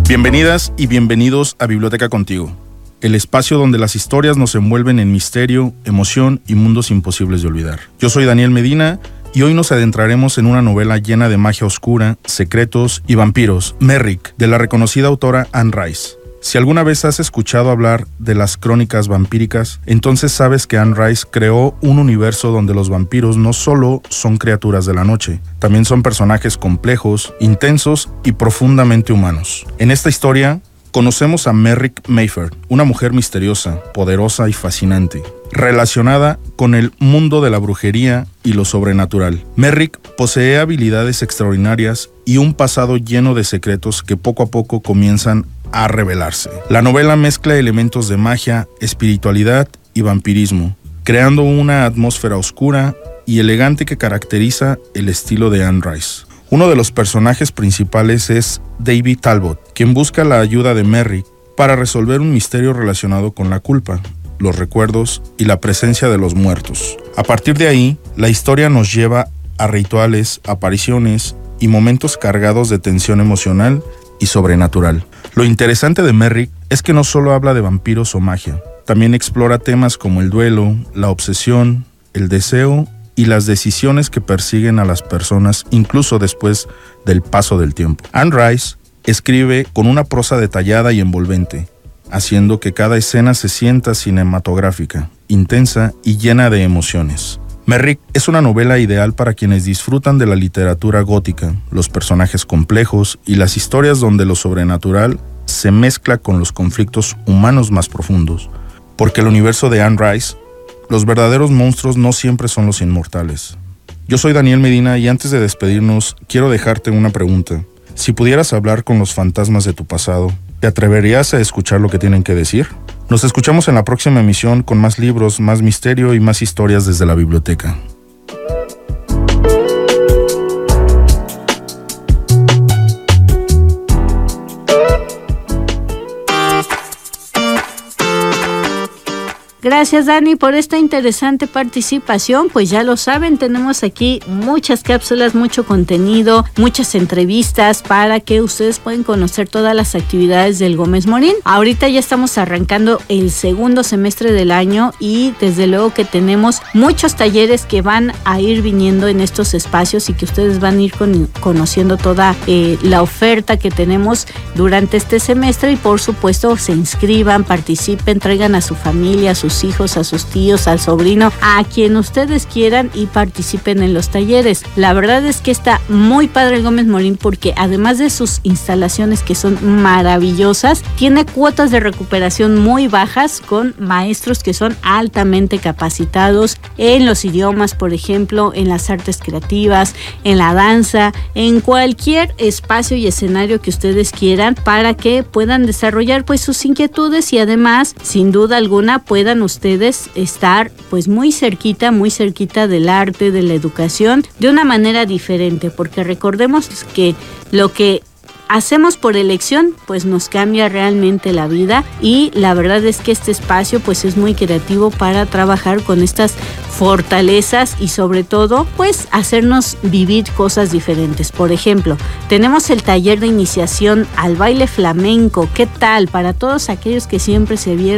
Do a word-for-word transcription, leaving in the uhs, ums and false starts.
Bienvenidas y bienvenidos a Biblioteca Contigo, el espacio donde las historias nos envuelven en misterio, emoción y mundos imposibles de olvidar. Yo soy Daniel Medina y hoy nos adentraremos en una novela llena de magia oscura, secretos y vampiros, Merrick, de la reconocida autora Anne Rice. Si alguna vez has escuchado hablar de las crónicas vampíricas, entonces sabes que Anne Rice creó un universo donde los vampiros no solo son criaturas de la noche, también son personajes complejos, intensos y profundamente humanos. En esta historia, conocemos a Merrick Mayfair, una mujer misteriosa, poderosa y fascinante, relacionada con el mundo de la brujería y lo sobrenatural. Merrick posee habilidades extraordinarias y un pasado lleno de secretos que poco a poco comienzan a revelarse. La novela mezcla elementos de magia, espiritualidad y vampirismo, creando una atmósfera oscura y elegante que caracteriza el estilo de Anne Rice. Uno de los personajes principales es David Talbot, quien busca la ayuda de Merrick para resolver un misterio relacionado con la culpa, los recuerdos y la presencia de los muertos. A partir de ahí, la historia nos lleva a rituales, apariciones y momentos cargados de tensión emocional y sobrenatural. Lo interesante de Merrick es que no solo habla de vampiros o magia, también explora temas como el duelo, la obsesión, el deseo y las decisiones que persiguen a las personas incluso después del paso del tiempo. Anne Rice escribe con una prosa detallada y envolvente, haciendo que cada escena se sienta cinematográfica, intensa y llena de emociones. Merrick es una novela ideal para quienes disfrutan de la literatura gótica, los personajes complejos y las historias donde lo sobrenatural se mezcla con los conflictos humanos más profundos. Porque el universo de Anne Rice, los verdaderos monstruos no siempre son los inmortales. Yo soy Daniel Medina y antes de despedirnos, quiero dejarte una pregunta. Si pudieras hablar con los fantasmas de tu pasado, ¿te atreverías a escuchar lo que tienen que decir? Nos escuchamos en la próxima emisión con más libros, más misterio y más historias desde la biblioteca. Gracias, Dani, por esta interesante participación. Pues ya lo saben, tenemos aquí muchas cápsulas, mucho contenido, muchas entrevistas para que ustedes puedan conocer todas las actividades del Gómez Morín. Ahorita ya estamos arrancando el segundo semestre del año y desde luego que tenemos muchos talleres que van a ir viniendo en estos espacios y que ustedes van a ir con, conociendo toda eh, la oferta que tenemos durante este semestre y por supuesto se inscriban, participen, traigan a su familia, a sus hijos, a sus tíos, al sobrino, a quien ustedes quieran y participen en los talleres. La verdad es que está muy padre el Gómez Morín porque además de sus instalaciones que son maravillosas, tiene cuotas de recuperación muy bajas con maestros que son altamente capacitados en los idiomas, por ejemplo, en las artes creativas, en la danza, en cualquier espacio y escenario que ustedes quieran para que puedan desarrollar pues sus inquietudes y además, sin duda alguna, puedan ustedes estar pues muy cerquita, muy cerquita del arte, de la educación, de una manera diferente, porque recordemos que lo que hacemos por elección pues nos cambia realmente la vida y la verdad es que este espacio pues es muy creativo para trabajar con estas fortalezas y sobre todo pues hacernos vivir cosas diferentes. Por ejemplo, tenemos el taller de iniciación al baile flamenco. ¿Qué tal? Para todos aquellos que siempre se vieron